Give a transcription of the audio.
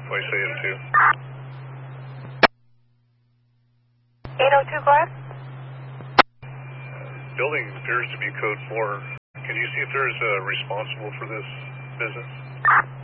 Voice AM2. 802, go ahead. Building appears to be code 4. Can you see if there's a responsible for this business?